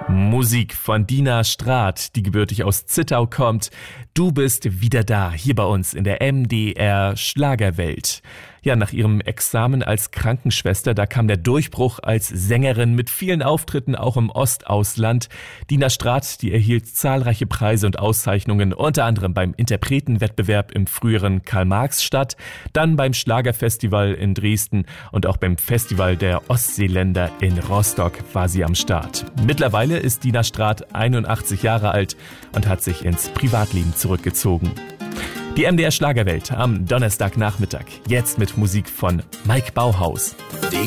Musik von Dina Straat, die gebürtig aus Zittau kommt. Du bist wieder da, hier bei uns in der MDR Schlagerwelt. Ja, nach ihrem Examen als Krankenschwester, da kam der Durchbruch als Sängerin mit vielen Auftritten auch im Ostausland. Dina Straat, die erhielt zahlreiche Preise und Auszeichnungen, unter anderem beim Interpretenwettbewerb im früheren Karl-Marx-Stadt, dann beim Schlagerfestival in Dresden und auch beim Festival der Ostseeländer in Rostock war sie am Start. Mittlerweile ist Dina Straat 81 Jahre alt und hat sich ins Privatleben zurückgezogen. Die MDR Schlagerwelt am Donnerstagnachmittag. Jetzt mit Musik von Mike Bauhaus. Die